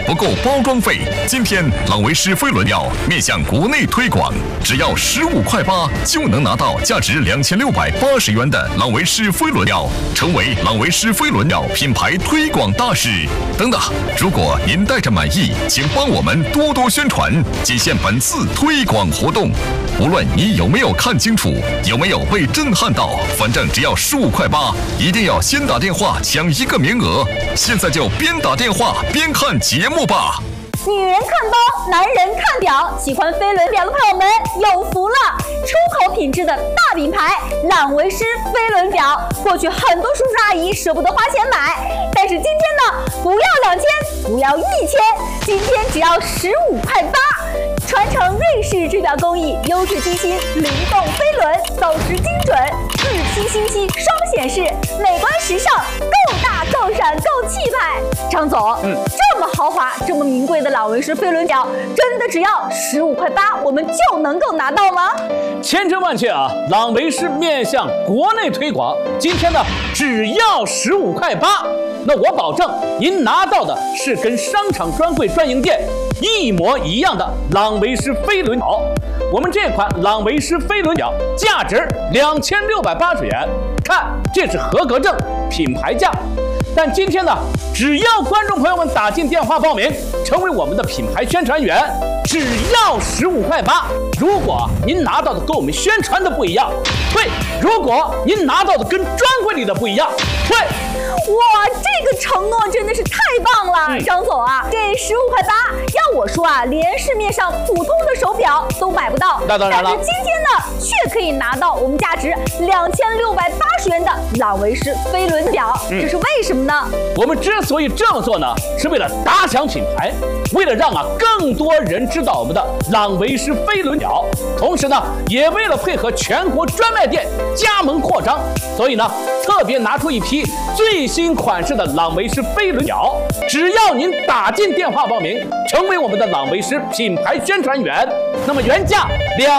不够包装费。今天朗维诗飞轮表面向国内推广，只要15.8块就能拿到价值2680元的朗维诗飞轮表，成为朗维诗飞轮表品牌推广大使。等等，如果您带着满意，请帮我们多多宣传，仅限本次推广活动。无论你有没有看清楚，有没有被震撼到，反正只要15.8块，一定要先打电话抢1个名额。现在就边打电话边看节目吧。 女人看包，男人看表，喜欢飞轮表的朋友们有福了！出口品质的大品牌朗维诗飞轮表，过去很多叔叔阿姨舍不得花钱买，但是今天呢，不要2000，不要1000，今天只要15.8块。传承瑞士制表工艺，优质机芯，灵动飞轮，走时精准，日期星期双显示，美观时尚，够大够闪够气派。张总，这么豪华、这么名贵的朗维诗飞轮表，真的只要15.8块，我们就能够拿到吗？ 千真万确啊！朗维诗面向国内推广，今天呢只要15.8块。那我保证，您拿到的是跟商场专柜专营店一模一样的朗维诗飞轮表。我们这款朗维诗飞轮表价值2680元，看这是合格证，品牌价。但今天呢，只要观众朋友们打进电话报名，成为我们的品牌宣传员，只要15.8块。如果您拿到的跟我们宣传的不一样，退；如果您拿到的跟专柜里的不一样，退。 哇，这个承诺真的是太棒了，张总啊，这15.8块，要我说啊，连市面上普通的手表都买不到。 那当然了， 但是今天呢，却可以拿到我们价值2680元的朗维诗飞轮表，这是为什么呢？ 我们之所以这么做呢，是为了打响品牌，为了让更多人知道我们的朗维诗飞轮表，同时呢，也为了配合全国专卖店加盟扩张，所以呢，特别拿出一批最新款式的朗维诗飞轮表。只要您打进电话报名，成为我们的朗维诗品牌宣传员，那么原价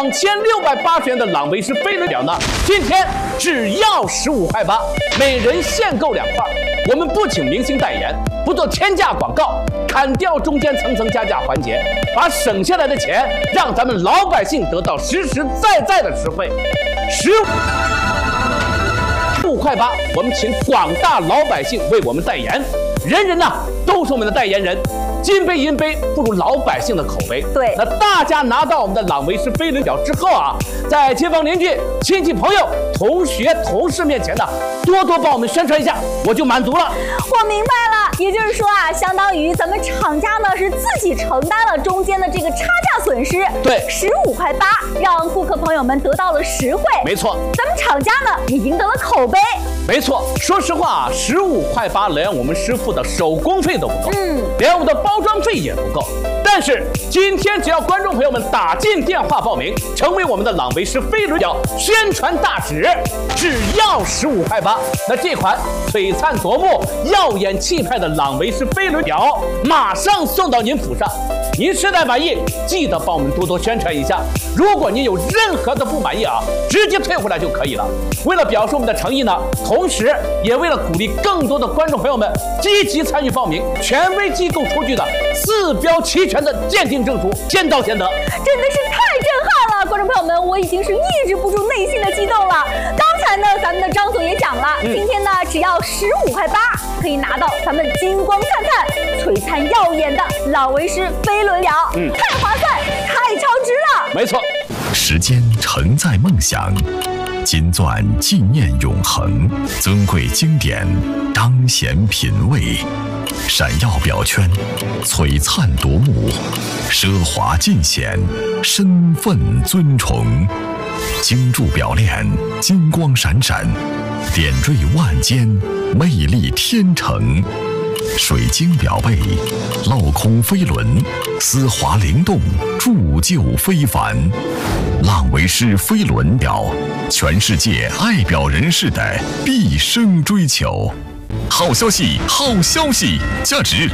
2680元的朗维诗飞轮表呢，今天只要15.8块，每人限购2块。我们不请明星代言，不做天价广告，砍掉中间层层加价环节，把省下来的钱让咱们老百姓得到实实在在的实惠。15.8块，我们请广大老百姓为我们代言，人人呢都是我们的代言人。金杯银杯不如老百姓的口碑。 对， 那大家拿到我们的朗维诗飞轮表之后啊，在街坊邻居、亲戚朋友、同学同事面前呢，多多帮我们宣传一下，我就满足了。 我明白了，也就是说啊，相当于咱们厂家呢是自己承担了中间的这个差价损失。 对 ，15.8块，让顾客朋友们得到了实惠。 没错， 咱们厂家呢也赢得了口碑。 没错，说实话啊，15.8块连我们师傅的手工费都不够，连我们的包装费也不够。但是今天只要观众朋友们打进电话报名，成为我们的朗维诗飞轮表宣传大使，只要15.8块，那这款璀璨夺目、耀眼气派的朗维诗飞轮表马上送到您府上。您实在满意，记得帮我们多多宣传一下。如果您有任何的不满意啊，直接退回来就可以了。为了表示我们的诚意呢，同时也为了鼓励更多的观众朋友们积极参与报名，权威机构出具的4标齐全的鉴定证书，先到先得。 真的是太震撼了，观众朋友们，我已经是抑制不住内心的激动了。刚才呢，咱们的张总也讲了，今天呢只要15.8块，可以拿到咱们金光灿灿、璀璨耀眼的朗维诗飞轮表，太划算，太超值了。 没错， 时间承载梦想，金钻纪念永恒，尊贵经典彰显品味，闪耀表圈璀璨夺目，奢华尽显身份尊崇，精铸表链金光闪闪，点缀万间魅力天成，水晶表背镂空飞轮，丝滑灵动铸就非凡。朗维诗飞轮表，全世界爱表人士的毕生追求。好消息，好消息！价值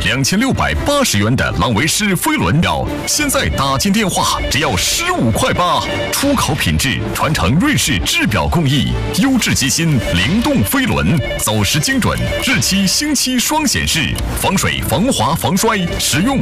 2680元的朗维诗飞轮表，现在打进电话只要15.8块，出口品质，传承瑞士制表工艺，优质机芯，灵动飞轮，走时精准，日期星期双显示，防水、防滑、防摔，实用